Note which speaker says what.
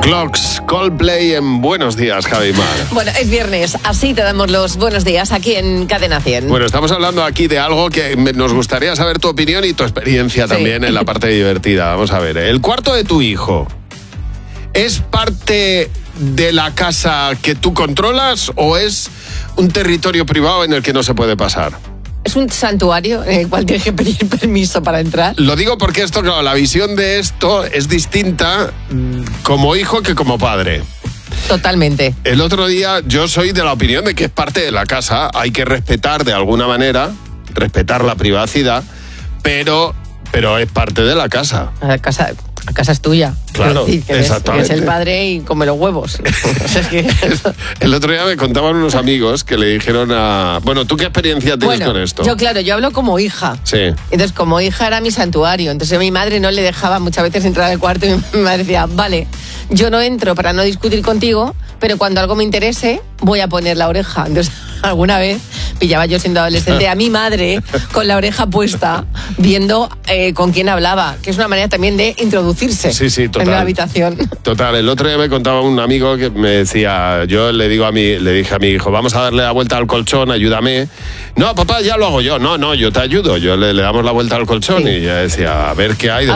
Speaker 1: Clocks, Coldplay en Buenos Días, Javi Mar.
Speaker 2: Bueno, es viernes, así te damos los buenos días aquí en Cadena 100.
Speaker 1: Bueno, estamos hablando aquí de algo que nos gustaría saber tu opinión y tu experiencia también en la parte divertida. Vamos a ver, ¿el cuarto de tu hijo es parte de la casa que tú controlas o es un territorio privado en el que no se puede pasar?
Speaker 2: Es un santuario en el cual tienes que pedir permiso para entrar.
Speaker 1: Lo digo porque esto, claro, la visión de esto es distinta como hijo que como padre.
Speaker 2: Totalmente.
Speaker 1: El otro día yo soy de la opinión de que es parte de la casa, hay que respetar de alguna manera, respetar la privacidad, pero es parte de la casa.
Speaker 2: La casa es tuya.
Speaker 1: Claro,
Speaker 2: es decir, que
Speaker 1: exactamente.
Speaker 2: eres el padre y come los huevos. O sea, es que...
Speaker 1: El otro día me contaban unos amigos que le dijeron a... Bueno, ¿tú qué experiencia tienes con esto?
Speaker 2: Yo hablo como hija.
Speaker 1: Sí.
Speaker 2: Entonces, como hija era mi santuario. Entonces, mi madre no le dejaba muchas veces entrar al cuarto y mi madre decía, vale, yo no entro para no discutir contigo, pero cuando algo me interese, voy a poner la oreja. Entonces, alguna vez pillaba yo siendo adolescente a mi madre con la oreja puesta, viendo con quién hablaba, que es una manera también de introducirse en la habitación.
Speaker 1: Total, el otro día me contaba un amigo que me decía, yo le dije a mi hijo, vamos a darle la vuelta al colchón, ayúdame. No, papá, ya lo hago yo. No, yo te ayudo. Yo le damos la vuelta al colchón y ella decía, a ver qué hay.